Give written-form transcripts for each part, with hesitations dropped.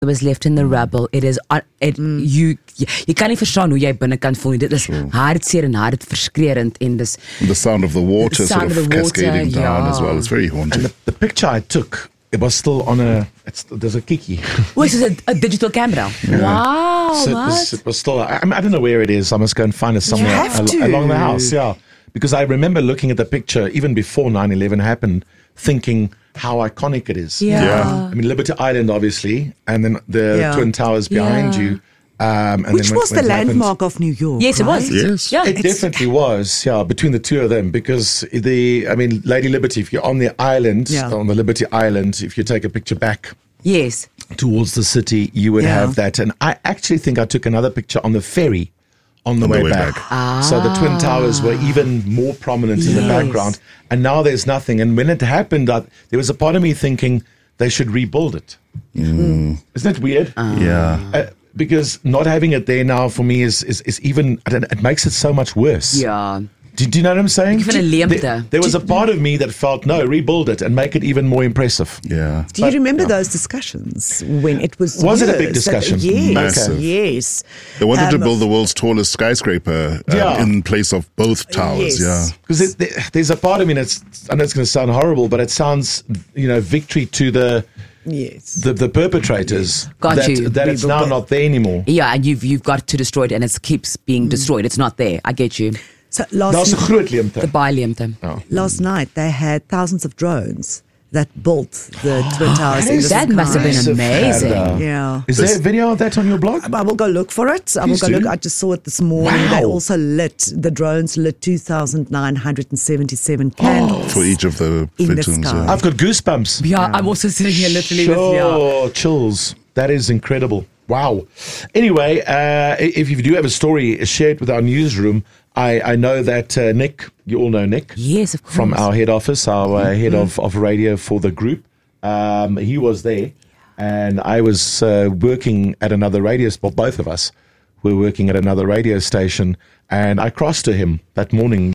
was left in the rubble. It is you kan nie verstaan hoe jy binnekant voel nie. Dit is hartseer en hartverskrerend en dis the sound of the water sort of cascading down as well. It's very haunting. And the picture I took, it was still on there's a Kiki. Oh, it's a digital camera. Yeah. Wow, so it was still, I don't know where it is. I must go and find it somewhere along the house, yeah. Because I remember looking at the picture, even before 9/11 happened, thinking how iconic it is. Yeah. I mean, Liberty Island, obviously, and then the Twin Towers behind you. And Which then was the landmark of New York. Yes, it was. Yes. Yeah, It definitely was, between the two of them, because Lady Liberty, if you're on the island, on the Liberty Island, if you take a picture back yes. towards the city, you would have that. And I actually think I took another picture on the ferry on the way back. So the Twin Towers were even more prominent in the background. And now there's nothing. And when it happened, there was a part of me thinking they should rebuild it. Isn't that weird? Because not having it there now for me is even, it makes it so much worse. Yeah. Do you know what I'm saying? There was a part of me that felt, no, rebuild it and make it even more impressive. Yeah. Do you remember those discussions when it was... Was it a big discussion? Yes. Massive. Yes. They wanted to build the world's tallest skyscraper in place of both towers. Yes. Because there's a part of me, I know it's going to sound horrible, but it sounds, victory to the perpetrators. That it's now not there anymore. Yeah, and you've got to destroy it, and it keeps being destroyed. It's not there. I get you. So Daar's 'n groot leemte. The baie leemte. Last night they had thousands of drones that built the Twin Towers in the sky. That must have been amazing. Yeah. Is there a video of that on your blog? I will go look for it. I just saw it this morning. Wow. They also the drones lit 2,977 candles. For each of the in victims. the sky. I've got goosebumps. Yeah, I'm also sitting here literally with chills. That is incredible. Wow. Anyway, if you do have a story, share it with our newsroom. I know that Nick, you all know Nick. Yes, of course. From our head office, our head of radio for the group. He was there, and I was working at another radio spot. Both of us were working at another radio station, and I crossed to him that morning.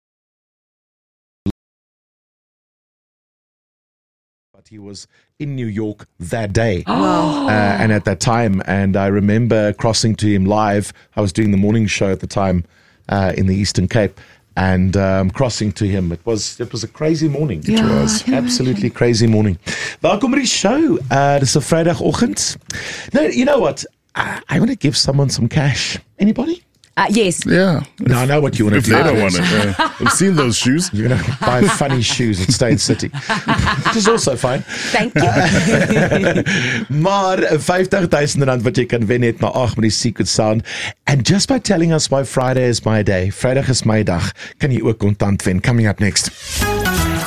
But he was in New York that day, and at that time, and I remember crossing to him live. I was doing the morning show at the time in the Eastern Cape, and crossing to him. It was a crazy morning. It was absolutely crazy morning. Welkom by die show. Dis 'n Vrydagoggend. No, you know what? I want to give someone some cash. Anybody? Yes. Yeah. No, I know what you want to If do. they don't want it. I've seen those shoes. You're going to buy funny shoes at State City, which is also fine. Thank you. Maar R50,000 wat jy kan wen het na 8 met die Secret Sound. And just by telling us why Friday is my day, Vrydag is my dag, kan jy ook kontant wen. Coming up next.